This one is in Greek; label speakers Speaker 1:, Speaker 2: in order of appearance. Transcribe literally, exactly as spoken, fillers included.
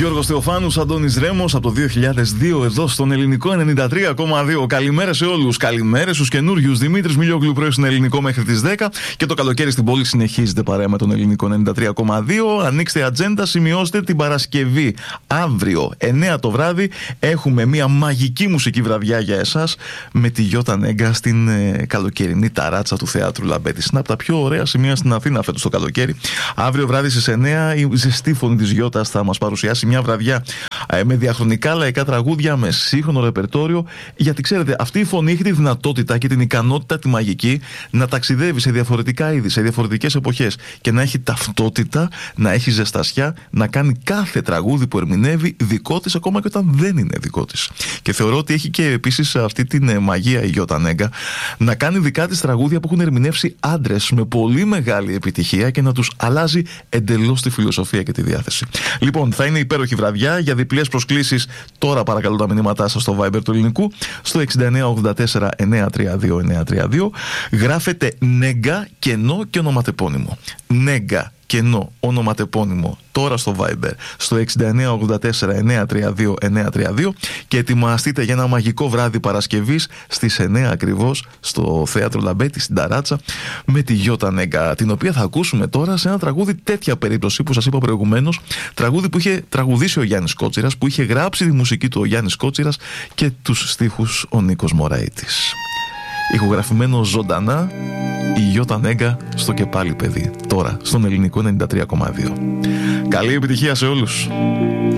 Speaker 1: Γιώργος Θεοφάνους, Αντώνης Ρέμος από το δύο χιλιάδες δύο εδώ στον Ελληνικό ενενήντα τρία κόμμα δύο. Καλημέρα σε όλους. Καλημέρα στους καινούριους. Δημήτρης Μιλιόγλου πρωί στον Ελληνικό μέχρι τις δέκα. Και το καλοκαίρι στην πόλη συνεχίζεται παρέα με τον Ελληνικό ενενήντα τρία κόμμα δύο. Ανοίξτε ατζέντα, σημειώστε την Παρασκευή. Αύριο, εννιά το βράδυ, έχουμε μια μαγική μουσική βραδιά για εσάς με τη Γιώτα Νέγκα στην ε, καλοκαιρινή ταράτσα του Θεάτρου Λαμπέτης. Είναι από τα πιο ωραία σημεία στην Αθήνα φέτος το καλοκαίρι. Αύριο βράδυ στις εννιά η ζεστή φωνή της Γιώτας θα μας παρουσιάσει μια βραδιά ε, με διαχρονικά λαϊκά τραγούδια, με σύγχρονο ρεπερτόριο. Γιατί ξέρετε, αυτή η φωνή έχει τη δυνατότητα και την ικανότητα τη μαγική να ταξιδεύει σε διαφορετικά είδη, σε διαφορετικές εποχές και να έχει ταυτότητα, να έχει ζεστασιά, να κάνει κάθε τραγούδι που ερμηνεύει δικό της, ακόμα και όταν δεν είναι δικό της. Και θεωρώ ότι έχει και επίσης αυτή την μαγεία η Γιώτα Νέγκα να κάνει δικά της τραγούδια που έχουν ερμηνεύσει άντρες με πολύ μεγάλη επιτυχία και να τους αλλάζει εντελώς τη φιλοσοφία και τη διάθεση. Λοιπόν, θα είναι υπέροχη βραδιά. Για διπλές προσκλήσεις τώρα παρακαλώ τα μηνύματά σας στο Viber του Ελληνικού στο εξήντα εννιά ογδόντα τέσσερα εννιακόσια τριάντα δύο εννιακόσια τριάντα δύο. Γράφετε Νέγκα κενό και ονοματεπώνυμο. Νέγκα κενό ονοματεπώνυμο τώρα στο Viber στο εξήντα εννιά ογδόντα τέσσερα εννιακόσια τριάντα δύο εννιακόσια τριάντα δύο και ετοιμαστείτε για ένα μαγικό βράδυ Παρασκευής στις εννιά ακριβώς στο Θέατρο Λαμπέτη στην ταράτσα με τη Γιώτα Νέγκα, την οποία θα ακούσουμε τώρα σε ένα τραγούδι τέτοια περίπτωση που σας είπα προηγουμένως, τραγούδι που είχε τραγουδήσει ο Γιάννης Κότσιρας, που είχε γράψει τη μουσική του ο Γιάννης Κότσιρας και τους στίχους ο Νίκος Μωραΐτης. Ηχογραφημένο ζωντανά η Γιώτα Νέγκα στο «Και πάλι παιδί» τώρα στον Ελληνικό ενενήντα τρία κόμμα δύο. Καλή επιτυχία σε όλους.